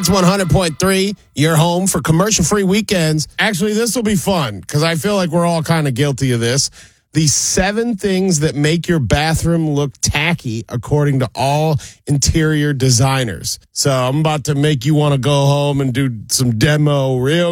Hits 100.3, your home for commercial-free weekends. Actually, this will be fun because I feel like we're all kind of guilty of this. The 7 things that make your bathroom look tacky, according to all interior designers. So I'm about to make you want to go home and do some demo real